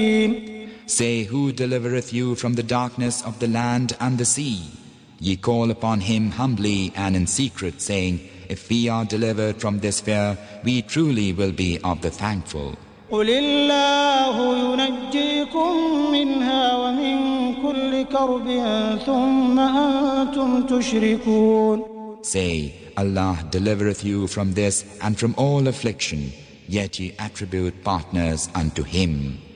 Say, who delivereth you from the darkness of the land and the sea? Ye call upon him humbly and in secret, saying, if we are delivered from this fear, we truly will be of the thankful. قل الله ينجيكم منها ومن كل كرب ثم أنتم تشركون. Say, Allah delivereth you from this and from all affliction, yet ye attribute partners unto him.